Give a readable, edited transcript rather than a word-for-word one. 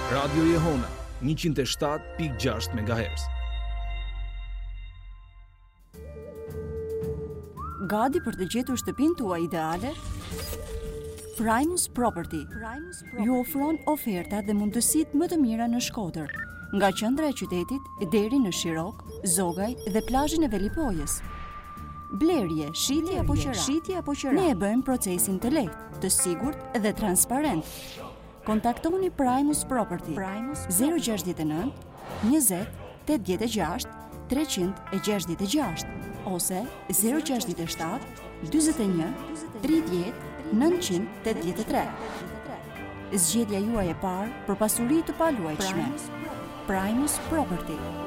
Radio Jehona 107.6 MHz. Gati për të gjetur shtëpinë tuaj ideale? Primus Property ju ofron oferta dhe mundësitë më të mira në Shkodër, nga qendra e qytetit deri në Shirok, Zogaj dhe plazhin e Velipojës. Blerje, shitje apo qira. Ne e bëjmë procesin të lehtë, të sigurt dhe transparent. Kontaktoni Primus Property 069 20 86 366 ose 067 41 30 983. Zgjedhja juaj e parë për pasuri të paluajtshme. Primus Property.